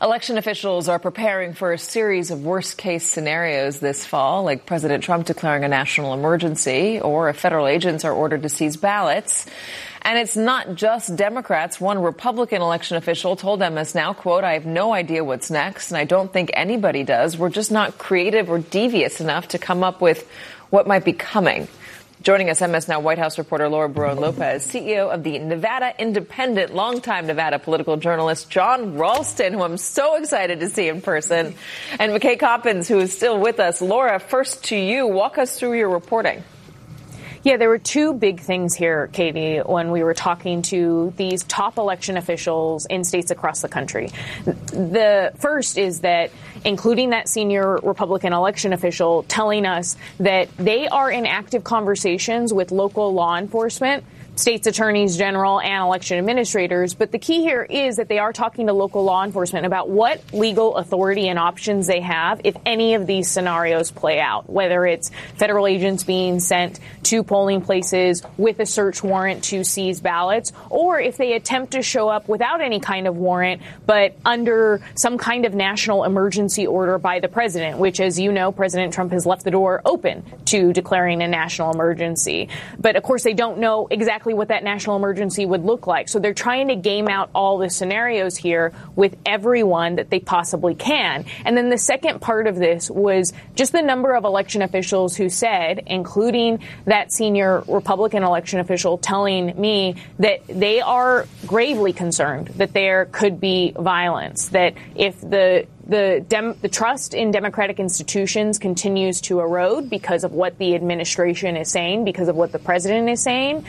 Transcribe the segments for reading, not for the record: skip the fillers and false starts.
Election officials are preparing for a series of worst-case scenarios this fall, like President Trump declaring a national emergency or if federal agents are ordered to seize ballots. And it's not just Democrats. One Republican election official told MS Now, quote, "I have no idea what's next, and I don't think anybody does. We're just not creative or devious enough to come up with what might be coming." Joining us, MS Now White House reporter Laura Barone-Lopez, CEO of the Nevada Independent, longtime Nevada political journalist Jon Ralston, who I'm so excited to see in person, and McKay Coppins, who is still with us. Laura, first to you. Walk us through your reporting. Yeah, there were two big things here, Katie, when we were talking to these top election officials in states across the country. The first is that, including that senior Republican election official telling us that they are in active conversations with local law enforcement, states attorneys general, and election administrators. But the key here is that they are talking to local law enforcement about what legal authority and options they have if any of these scenarios play out, whether it's federal agents being sent to polling places with a search warrant to seize ballots, or if they attempt to show up without any kind of warrant, but under some kind of national emergency order by the president, which, as you know, President Trump has left the door open to declaring a national emergency. But, of course, they don't know exactly what that national emergency would look like. So they're trying to game out all the scenarios here with everyone that they possibly can. And then the second part of this was just the number of election officials who said, including that senior Republican election official telling me that they are gravely concerned that there could be violence, that if the trust in democratic institutions continues to erode because of what the administration is saying, because of what the president is saying.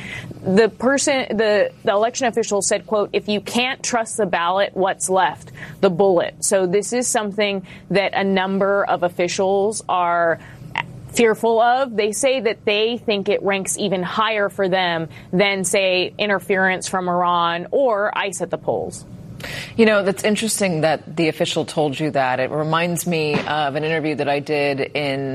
The election official said, quote, "If you can't trust the ballot, what's left? The bullet." So this is something that a number of officials are fearful of. They say that they think it ranks even higher for them than, say, interference from Iran or ICE at the polls. You know, that's interesting that the official told you that. It reminds me of an interview that I did in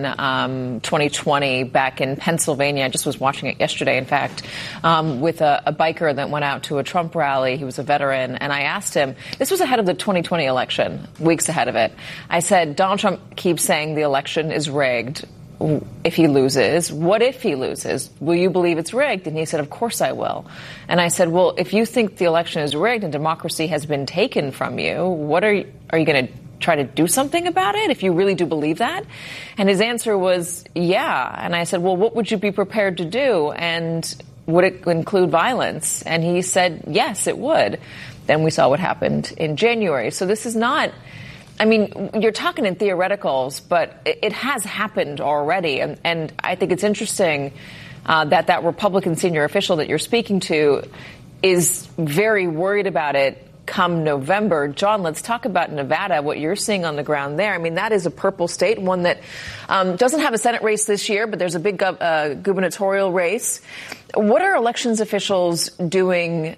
2020 back in Pennsylvania. I just was watching it yesterday, in fact, with a biker that went out to a Trump rally. He was a veteran. And I asked him, this was ahead of the 2020 election, weeks ahead of it. I said, Donald Trump keeps saying the election is rigged. If he loses, what if he loses? Will you believe it's rigged? And he said, of course I will. And I said, well, if you think the election is rigged and democracy has been taken from you, what are you going to try to do something about it if you really do believe that? And his answer was, yeah. And I said, well, what would you be prepared to do? And would it include violence? And he said, yes, it would. Then we saw what happened in January. So this is not, I mean, you're talking in theoreticals, but it has happened already. And I think it's interesting that Republican senior official that you're speaking to is very worried about it come November. John, let's talk about Nevada, what you're seeing on the ground there. I mean, that is a purple state, one that doesn't have a Senate race this year, but there's a big gubernatorial race. What are elections officials doing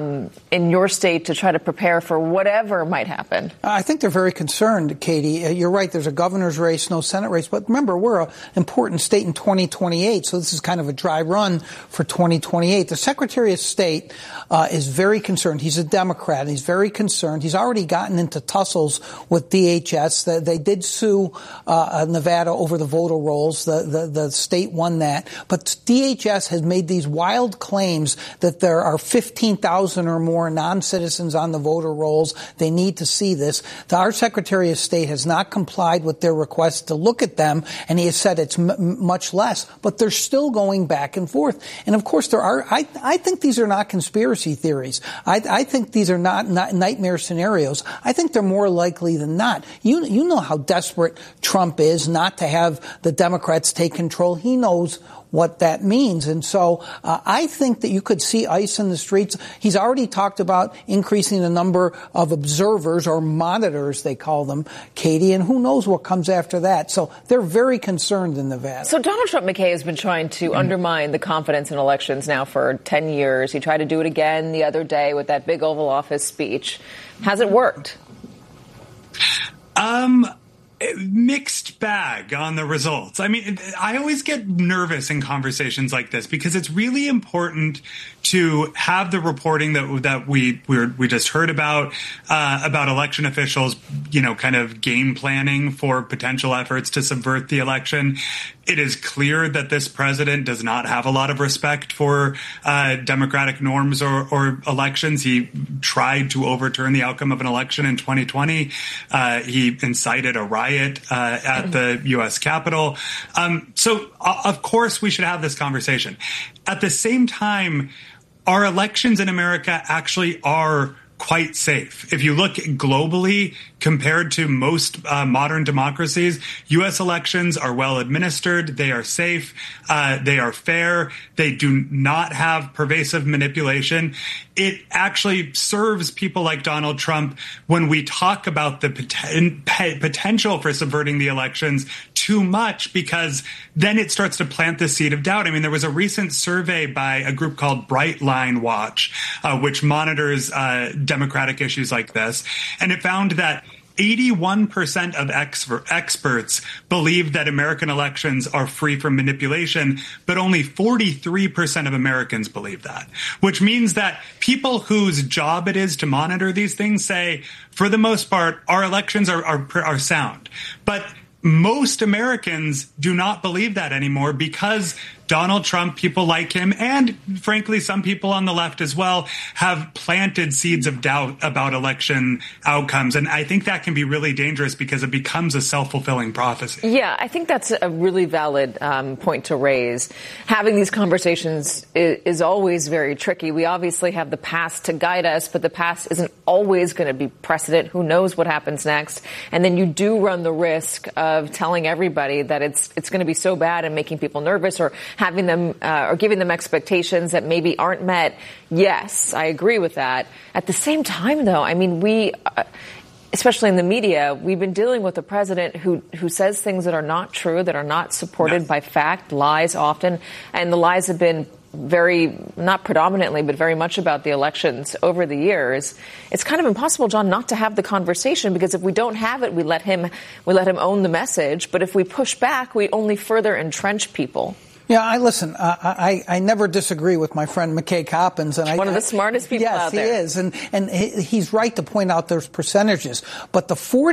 in your state to try to prepare for whatever might happen? I think they're very concerned, Katie. You're right. There's a governor's race, no Senate race. But remember, we're an important state in 2028, so this is kind of a dry run for 2028. The Secretary of State is very concerned. He's a Democrat, and he's very concerned. He's already gotten into tussles with DHS. They did sue Nevada over the voter rolls. The state won that. But DHS has made these wild claims that there are 15,000 or more non-citizens on the voter rolls. They need to see this. Our Secretary of State has not complied with their request to look at them, and he has said it's much less. But they're still going back and forth. And, of course, there are. I think these are not conspiracy theories. I think these are not nightmare scenarios. I think they're more likely than not. You know how desperate Trump is not to have the Democrats take control. He knows what that means. And so I think that you could see ICE in the streets. He's already talked about increasing the number of observers or monitors, they call them, Katie, and who knows what comes after that. So they're very concerned in Nevada. So Donald Trump, McKay, has been trying to undermine the confidence in elections now for 10 years. He tried to do it again the other day with that big Oval Office speech. Has it worked? mixed bag on the results. I mean, I always get nervous in conversations like this because it's really important to have the reporting that we just heard about election officials, kind of game planning for potential efforts to subvert the election. It is clear that this president does not have a lot of respect for democratic norms or elections. He tried to overturn the outcome of an election in 2020. He incited a riot at the U.S. Capitol. So, of course, we should have this conversation. At the same time, our elections in America actually are quite safe. If you look globally, compared to most modern democracies, U.S. elections are well administered. They are safe. They are fair. They do not have pervasive manipulation. It actually serves people like Donald Trump when we talk about the potential for subverting the elections too much, because then it starts to plant the seed of doubt. I mean, there was a recent survey by a group called Bright Line Watch, which monitors democratic issues like this, and it found that 81% of experts believe that American elections are free from manipulation, but only 43% of Americans believe that, which means that people whose job it is to monitor these things say, for the most part, our elections are sound. But most Americans do not believe that anymore because Donald Trump, people like him, and frankly, some people on the left as well, have planted seeds of doubt about election outcomes. And I think that can be really dangerous because it becomes a self-fulfilling prophecy. Yeah, I think that's a really valid point to raise. Having these conversations is always very tricky. We obviously have the past to guide us, but the past isn't always going to be precedent. Who knows what happens next? And then you do run the risk of telling everybody that it's going to be so bad and making people nervous, or having them or giving them expectations that maybe aren't met. Yes, I agree with that. At the same time, though, I mean, we, especially in the media, we've been dealing with a president who says things that are not true, that are not supported by fact, lies often, and the lies have been very, not predominantly, but very much about the elections over the years. It's kind of impossible, John, not to have the conversation, because if we don't have it, we let him own the message. But if we push back, we only further entrench people. Yeah, I never disagree with my friend McKay Coppins. And one of the smartest people out there. Yes, he is. And he's right to point out those percentages. But the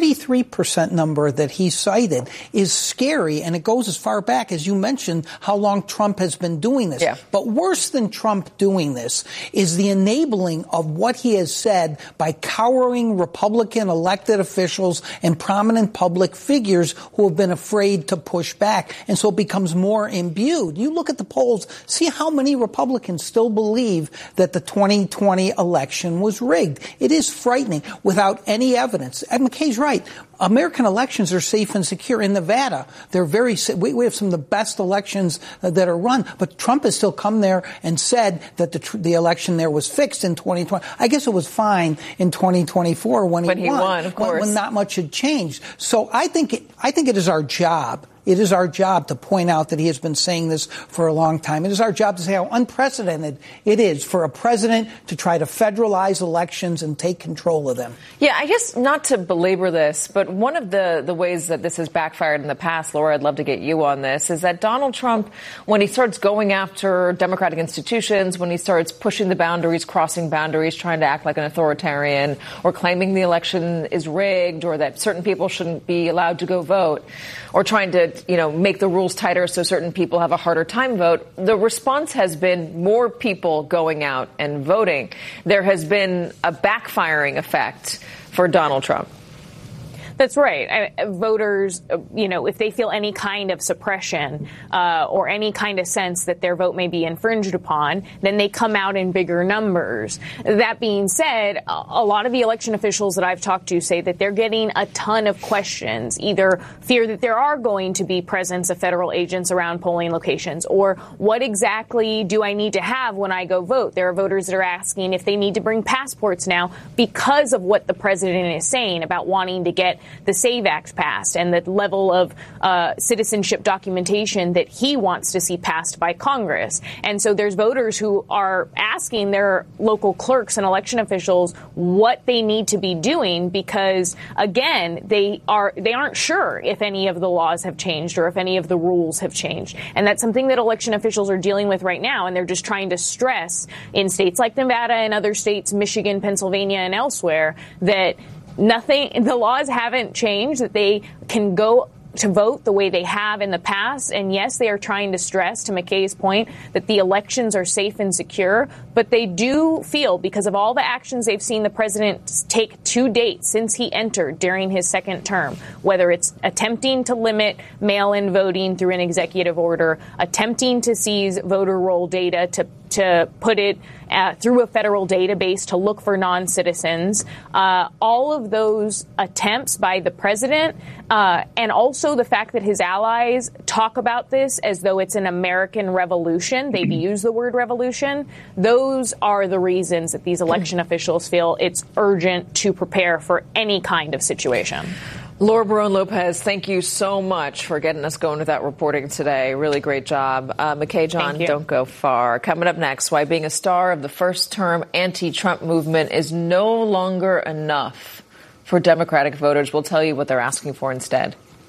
43% number that he cited is scary, and it goes as far back as you mentioned how long Trump has been doing this. Yeah. But worse than Trump doing this is the enabling of what he has said by cowering Republican elected officials and prominent public figures who have been afraid to push back. And so it becomes more imbued. You look at the polls, see how many Republicans still believe that the 2020 election was rigged. It is frightening without any evidence. And McKay's right. American elections are safe and secure. In Nevada, they're very. We have some of the best elections that are run. But Trump has still come there and said that the election there was fixed in 2020. I guess it was fine in 2024 when he won, of course, when not much had changed. So I think it is our job. It is our job to point out that he has been saying this for a long time. It is our job to say how unprecedented it is for a president to try to federalize elections and take control of them. Yeah, I guess not to belabor this, but one of the ways that this has backfired in the past, Laura, I'd love to get you on this, is that Donald Trump, when he starts going after democratic institutions, when he starts pushing the boundaries, crossing boundaries, trying to act like an authoritarian, or claiming the election is rigged, or that certain people shouldn't be allowed to go vote, or trying to make the rules tighter so certain people have a harder time vote, the response has been more people going out and voting. There has been a backfiring effect for Donald Trump. That's right. Voters, if they feel any kind of suppression or any kind of sense that their vote may be infringed upon, then they come out in bigger numbers. That being said, a lot of the election officials that I've talked to say that they're getting a ton of questions, either fear that there are going to be presence of federal agents around polling locations, or what exactly do I need to have when I go vote? There are voters that are asking if they need to bring passports now because of what the president is saying about wanting to get the SAVE Act passed and the level of citizenship documentation that he wants to see passed by Congress. And so there's voters who are asking their local clerks and election officials what they need to be doing because, again, they aren't sure if any of the laws have changed or if any of the rules have changed. And that's something that election officials are dealing with right now. And they're just trying to stress in states like Nevada and other states, Michigan, Pennsylvania, and elsewhere, that the laws haven't changed, that they can go to vote the way they have in the past. And yes, they are trying to stress, to McKay's point, that the elections are safe and secure. But they do feel, because of all the actions they've seen the president take to date since he entered during his second term, whether it's attempting to limit mail-in voting through an executive order, attempting to seize voter roll data to put it through a federal database to look for non-citizens, all of those attempts by the president, and also the fact that his allies talk about this as though it's an American revolution. They've used the word revolution. Those are the reasons that these election officials feel it's urgent to prepare for any kind of situation. Laura Barone-Lopez, thank you so much for getting us going with that reporting today. Really great job. McKay, John, don't go far. Coming up next, why being a star of the first-term anti-Trump movement is no longer enough for Democratic voters. We'll tell you what they're asking for instead.